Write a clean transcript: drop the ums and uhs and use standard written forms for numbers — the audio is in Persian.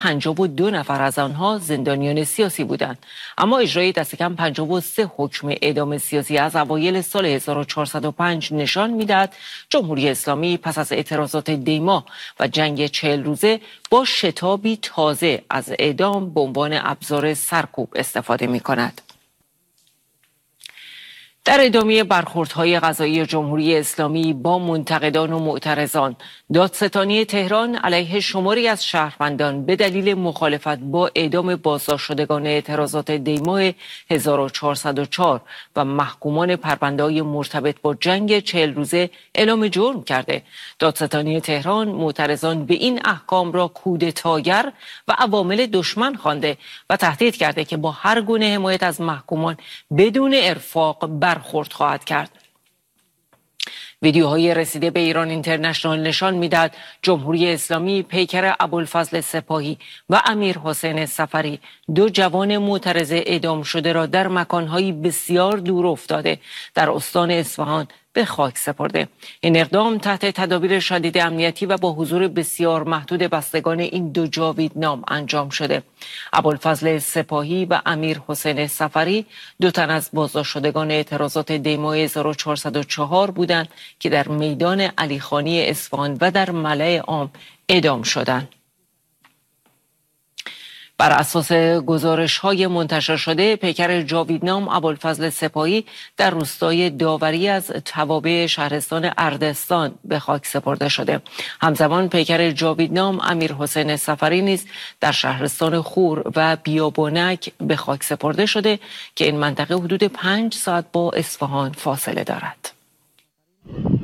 52 نفر از آنها زندانیان سیاسی بودند. اما اجرای دست کم 53 حکم اعدام سیاسی از اوایل سال 1405 نشان می‌دهد جمهوری اسلامی پس از اعتراضات دیما و جنگ 40 روزه با شتابی تازه از اعدام به عنوان ابزار سرکوب استفاده می‌کند. در ادامه برخوردهای قضایی جمهوری اسلامی با منتقدان و معترضان، دادستانی تهران علیه شماری از شهروندان به دلیل مخالفت با اعدام بازداشت شدگان اعتراضات دیماه 1404 و محکومان پرونده‌های مرتبط با جنگ 40 روزه اعلام جرم کرده. دادستانی تهران معترضان به این احکام را کودتاگر و عوامل دشمن خوانده و تهدید کرده که با هر گونه حمایت از محکومان بدون ارفاق برخورد خواهد کرد. ویدیوهای رسیده به ایران اینترنشنال نشان می‌دهد جمهوری اسلامی پیکر ابوالفضل سپاهی و امیر حسین صفری، دو جوان معترض اعدام شده را در مکان‌های بسیار دور افتاده در استان اصفهان به خاک سپرده. این اقدام تحت تدابیر شدید امنیتی و با حضور بسیار محدود بستگان این دو جاویدنام انجام شده. ابوالفضل سپاهی و امیر حسین صفری دو تن از بازداشت شدگان اعتراضات دیماه 1404 بودند که در میدان علیخانی اصفهان و در ملأ عام اعدام شدند. بر اساس گزارش‌های منتشر شده، پیکر جاویدنام ابوالفضل سپاهی در روستای داوری از توابع شهرستان اردستان به خاک سپرده شده. همزمان پیکر جاویدنام امیر حسین صفری نیز در شهرستان خور و بیابانک به خاک سپرده شده که این منطقه حدود 5 ساعت با اصفهان فاصله دارد.